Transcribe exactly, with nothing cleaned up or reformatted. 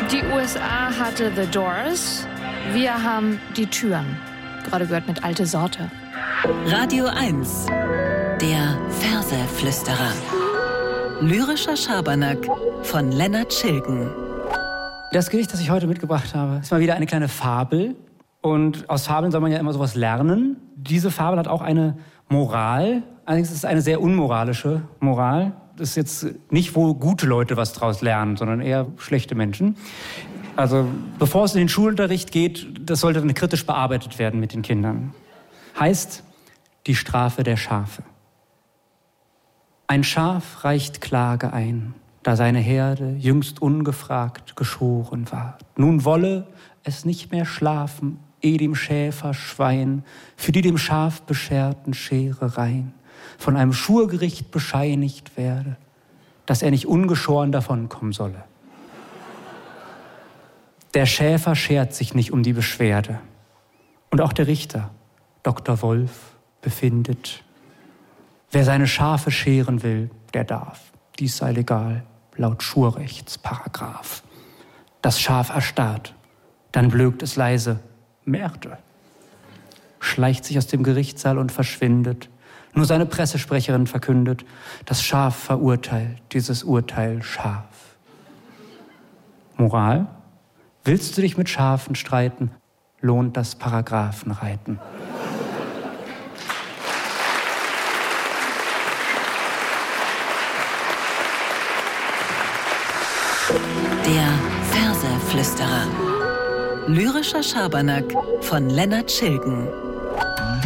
Die U S A hatte The Doors. Wir haben die Türen. Gerade gehört mit Alte Sorte. Radio eins. Der Verseflüsterer. Lyrischer Schabernack von Lennart Schilgen. Das Gedicht, das ich heute mitgebracht habe, ist mal wieder eine kleine Fabel. Und aus Fabeln soll man ja immer sowas lernen. Diese Fabel hat auch eine Moral. Allerdings ist es eine sehr unmoralische Moral. Das ist jetzt nicht, wo gute Leute was draus lernen, sondern eher schlechte Menschen. Also bevor es in den Schulunterricht geht, das sollte dann kritisch bearbeitet werden mit den Kindern. Heißt, die Strafe der Schafe. Ein Schaf reicht Klage ein, da seine Herde jüngst ungefragt geschoren ward. Nun wolle es nicht mehr schlafen, eh dem Schäfer Schwein für die dem Schaf bescherten Scherereien von einem Schurgericht bescheinigt werde, dass er nicht ungeschoren davonkommen solle. Der Schäfer schert sich nicht um die Beschwerde. Und auch der Richter, Doktor Wolf, befindet, wer seine Schafe scheren will, der darf. Dies sei legal, laut Schurrechtsparagraph. Das Schaf erstarrt, dann blökt es leise, Merde, schleicht sich aus dem Gerichtssaal und verschwindet. Nur seine Pressesprecherin verkündet, das Schaf verurteilt, dieses Urteil scharf. Moral? Willst du dich mit Schafen streiten, lohnt das Paragraphenreiten. Der Verseflüsterer. Lyrischer Schabernack von Lennart Schilgen.